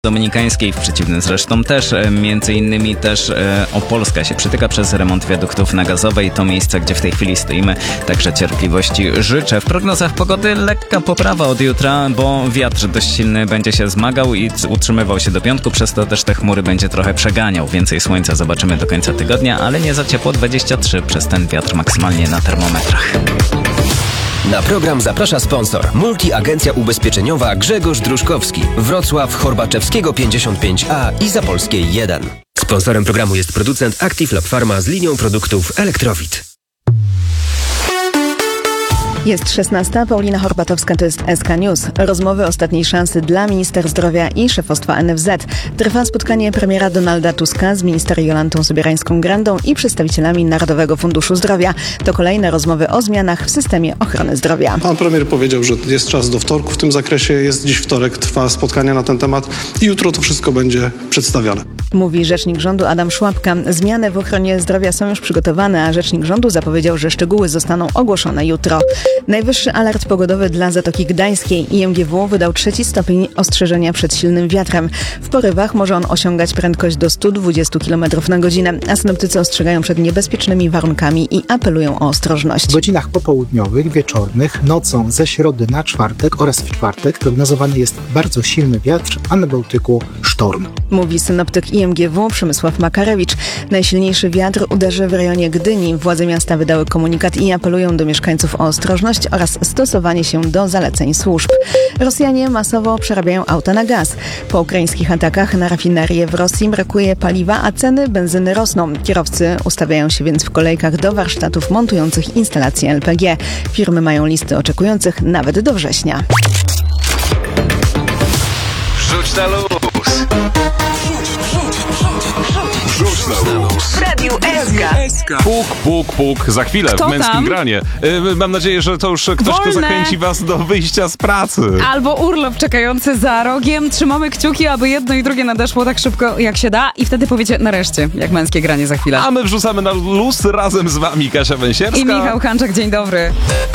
Dominikańskiej, w przeciwnym zresztą też, między innymi też Opolska się przytyka przez remont wiaduktów na Gazowej. To miejsce, gdzie w tej chwili stoimy, także cierpliwości życzę. W prognozach pogody lekka poprawa od jutra, bo wiatr dość silny będzie się zmagał i utrzymywał się do piątku, przez to też te chmury będzie trochę przeganiał. Więcej słońca zobaczymy do końca tygodnia, ale nie za ciepło, 23 przez ten wiatr maksymalnie na termometrach. Na program zaprasza sponsor. Multiagencja ubezpieczeniowa Grzegorz Druszkowski. Wrocław, Horbaczewskiego 55A i Zapolskiej 1. Sponsorem programu jest producent Active Lab Pharma z linią produktów Elektrowit. Jest 16. Paulina Horbatowska, to jest SK News. Rozmowy ostatniej szansy dla minister zdrowia i szefostwa NFZ. Trwa spotkanie premiera Donalda Tuska z minister Jolantą Sobierańską-Grandą i przedstawicielami Narodowego Funduszu Zdrowia. To kolejne rozmowy o zmianach w systemie ochrony zdrowia. Pan premier powiedział, że jest czas do wtorku w tym zakresie. Jest dziś wtorek, trwa spotkanie na ten temat i jutro to wszystko będzie przedstawione. Mówi rzecznik rządu Adam Szłapka. Zmiany w ochronie zdrowia są już przygotowane, a rzecznik rządu zapowiedział, że szczegóły zostaną ogłoszone jutro. Najwyższy alert pogodowy dla Zatoki Gdańskiej. IMGW wydał 3. stopień ostrzeżenia przed silnym wiatrem. W porywach może on osiągać prędkość do 120 km na godzinę, a synoptycy ostrzegają przed niebezpiecznymi warunkami i apelują o ostrożność. W godzinach popołudniowych, wieczornych, nocą ze środy na czwartek oraz w czwartek prognozowany jest bardzo silny wiatr, a na Bałtyku sztorm. Mówi synoptyk IMGW Przemysław Makarewicz. Najsilniejszy wiatr uderzy w rejonie Gdyni. Władze miasta wydały komunikat i apelują do mieszkańców o ostrożność oraz stosowanie się do zaleceń służb. Rosjanie masowo przerabiają auta na gaz. Po ukraińskich atakach na rafinerie w Rosji brakuje paliwa, a ceny benzyny rosną. Kierowcy ustawiają się więc w kolejkach do warsztatów montujących instalacje LPG. Firmy mają listy oczekujących nawet do września. Rzuć na luz! Rzuć na luz! W Radiu SK. Puk. Za chwilę Kto w męskim tam? granie. Mam nadzieję, że to już ktoś, kto zachęci was do wyjścia z pracy. Albo urlop czekający za rogiem. Trzymamy kciuki, aby jedno i drugie nadeszło tak szybko jak się da i wtedy powiecie nareszcie, jak męskie granie za chwilę. A my wrzucamy na luz razem z wami Kasia Węsierska I Michał Hanczak, dzień dobry.